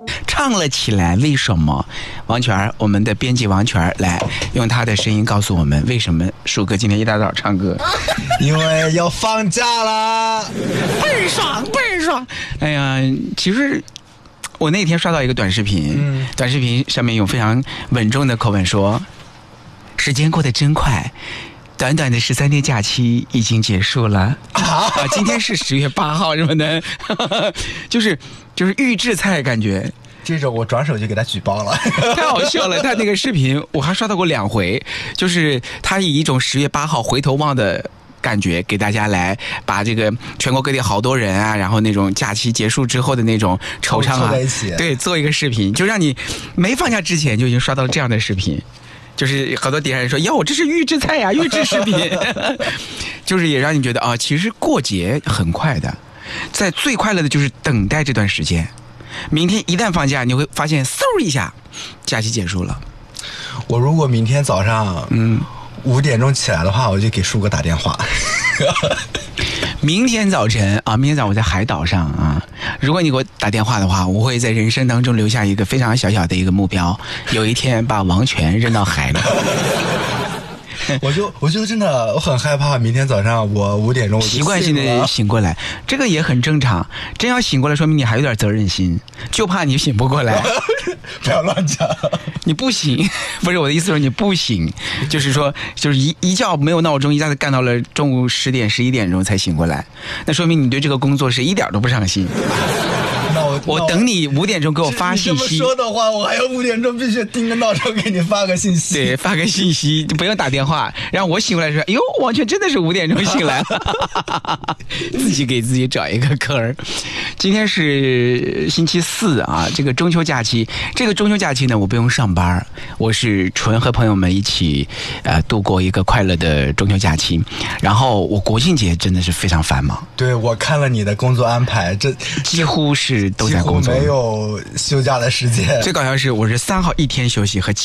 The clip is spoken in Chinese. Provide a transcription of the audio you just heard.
唱了起来，为什么？王权，我们的编辑王权来用他的声音告诉我们，为什么树哥今天一大早唱歌？ 因为要放假啦， 倍儿爽，倍儿爽！哎呀，其实我那天刷到一个短视频，短视频上面有非常稳重的口吻说：“时间过得真快。”短短的13天假期已经结束了啊！今天是10月8号什么的，就是预制菜感觉。 这种我转手就给他举报了， 太好笑了。他那个视频我还刷到过2回，就是他以一种10月8号回头望的感觉给大家来把这个全国各地好多人啊，然后那种假期结束之后的那种惆怅啊，对，做一个视频，就让你没放假之前就已经刷到了这样的视频。就是好多底下人说哟，这是预制菜呀，预制食品，就是也让你觉得啊，其实过节很快的，在最快乐的就是等待这段时间。明天一旦放假，你会发现嗖一下，假期结束了。 我如果明天早上5点钟起来的话，我就给树哥打电话。 明天早晨啊，明天早上我在海岛上啊。如果你给我打电话的话，我会在人生当中留下一个非常小小的一个目标，有一天把王权扔到海里。 我就真的我很害怕，明天早上我5点钟习惯性的醒过来，这个也很正常。真要醒过来，说明你还有点责任心，就怕你醒不过来。 不要乱讲， 你不醒，不是我的意思，说你不醒，就是说，就是一觉没有闹钟，一下子干到了中午10点11点钟才醒过来，那说明你对这个工作是一点都不上心。我等你5点钟给我发信息。 你这么说的话，我还要5点钟必须定个闹钟给你发个信息。 对，发个信息，不用打电话。然后我醒过来说：“哎呦，王权真的是5点钟醒来了。”自己给自己找一个坑儿。今天是星期4啊，这个中秋假期。这个中秋假期呢，我不用上班，我是纯和朋友们一起度过一个快乐的中秋假期。然后我国庆节真的是非常繁忙。 对，我看了你的工作安排，这几乎是都在工作， 没有休假的时间。 最搞笑是我是3号1天休息和